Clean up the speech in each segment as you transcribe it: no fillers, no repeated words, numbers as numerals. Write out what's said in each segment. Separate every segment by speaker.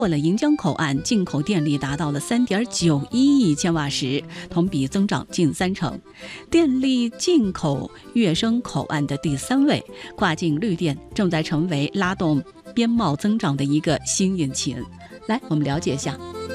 Speaker 1: 过了盈江口岸进口电力达到了3.91亿千瓦时，同比增长近30%，电力进口跃升口岸的第3位，跨境绿电正在成为拉动边贸增长的一个新引擎。来，我们了解一下。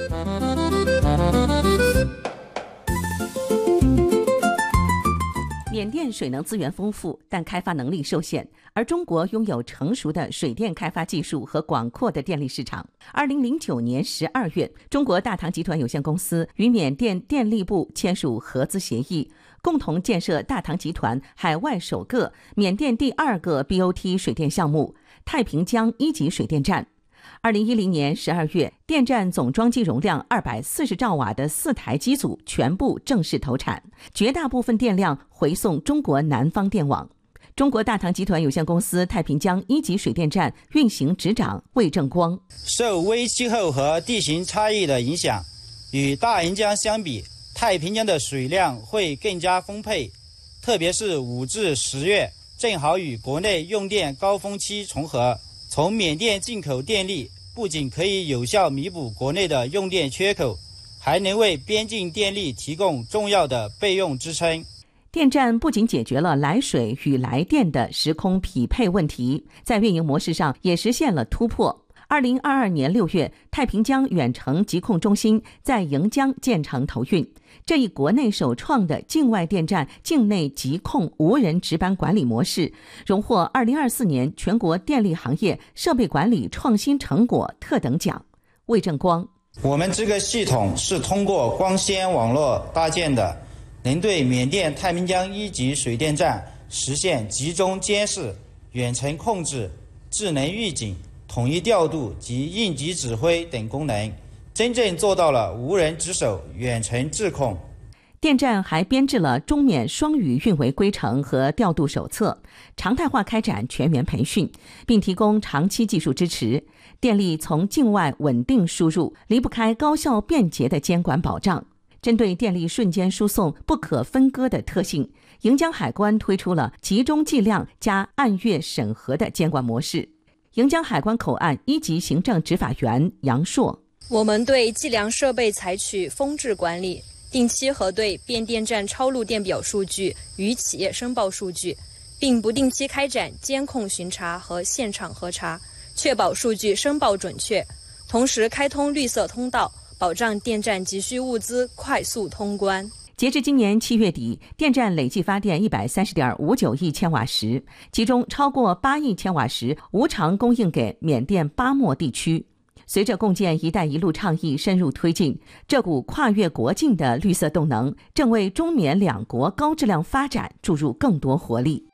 Speaker 2: 缅甸水能资源丰富，但开发能力受限，而中国拥有成熟的水电开发技术和广阔的电力市场。2009年12月，中国大唐集团有限公司与缅甸电力部签署合资协议，共同建设大唐集团海外首个、缅甸第2个 BOT 水电项目——太平江1级水电站。2010年12月，电站总装机容量240兆瓦的4台机组全部正式投产，绝大部分电量回送中国南方电网。中国大唐集团有限公司太平江1级水电站运行执掌魏正光：
Speaker 3: 受微气候和地形差异的影响，与大盈江相比，太平江的水量会更加丰沛，特别是5至10月，正好与国内用电高峰期重合。从缅甸进口电力不仅可以有效弥补国内的用电缺口，还能为边境电力提供重要的备用支撑。
Speaker 2: 电站不仅解决了来水与来电的时空匹配问题，在运营模式上也实现了突破。2022年6月，太平江远程疾控中心在盈江建成投运，这一国内首创的境外电站境内疾控无人值班管理模式，荣获2024年全国电力行业设备管理创新成果特等奖。魏正光：
Speaker 3: 我们这个系统是通过光纤网络搭建的，能对缅甸太平江1级水电站实现集中监视、远程控制、智能预警、统一调度及应急指挥等功能，真正做到了无人值守、远程智控。
Speaker 2: 电站还编制了中缅双语运维规程和调度手册，常态化开展全员培训，并提供长期技术支持。电力从境外稳定输入，离不开高效便捷的监管保障。针对电力瞬间输送不可分割的特性，盈江海关推出了集中计量加按月审核的监管模式。盈江海关口岸1级行政执法员杨硕：
Speaker 4: 我们对计量设备采取封制管理，定期核对变电站超录电表数据与企业申报数据，并不定期开展监控巡查和现场核查，确保数据申报准确。同时开通绿色通道，保障电站急需物资快速通关。
Speaker 2: 截至今年7月底，电站累计发电130.59亿千瓦时，其中超过8亿千瓦时无偿供应给缅甸巴莫地区。随着共建“一带一路”倡议深入推进，这股跨越国境的绿色动能正为中缅两国高质量发展注入更多活力。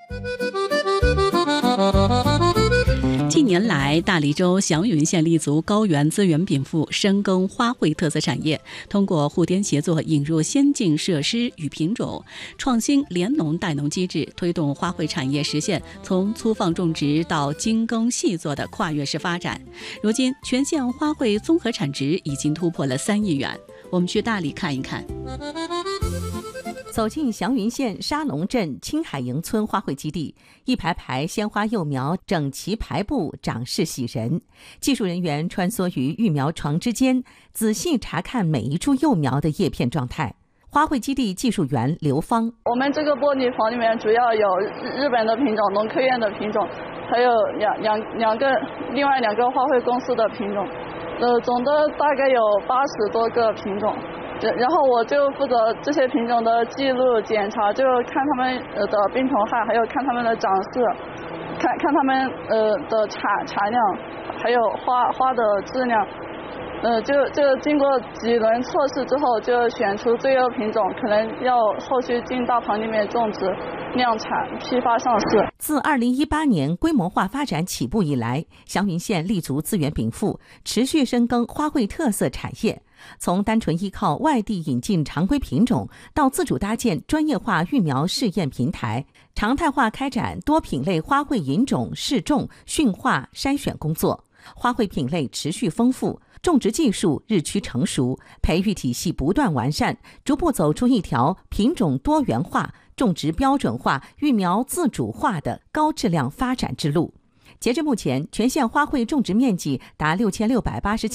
Speaker 1: 近年来，大理州祥云县立足高原资源禀赋，深耕花卉特色产业，通过互联协作引入先进设施与品种，创新联农带农机制，推动花卉产业实现从粗放种植到精耕细作的跨越式发展。如今，全县花卉综合产值已经突破了3亿元。我们去大理看一看。
Speaker 2: 走进祥云县沙龙镇青海营村花卉基地，一排排鲜花幼苗整齐排布，长势喜人。技术人员穿梭于育苗床之间，仔细查看每一株幼苗的叶片状态。花卉基地技术员刘芳：
Speaker 5: 我们这个玻璃房里面主要有日本的品种、农科院的品种，还有另外两个花卉公司的品种，总的大概有80多个品种。然后我就负责这些品种的记录检查，就看它们的病虫害，还有看它们的长势，看它们的产量，还有花的质量。就经过几轮测试之后，就选出最优品种，可能要后续进大棚里面种植、量产、批发上市。
Speaker 2: 自2018年规模化发展起步以来，祥云县立足资源禀赋，持续深耕花卉特色产业。从单纯依靠外地引进常规品种，到自主搭建专业化育苗试验平台，常态化开展多品类花卉引种、试种、驯化、筛选工作。花卉品类持续丰富，种植技术日趋成熟，培育体系不断完善，逐步走出一条品种多元化、种植标准化、育苗自主化的高质量发展之路。 截至目前，全县花卉种植面积达6687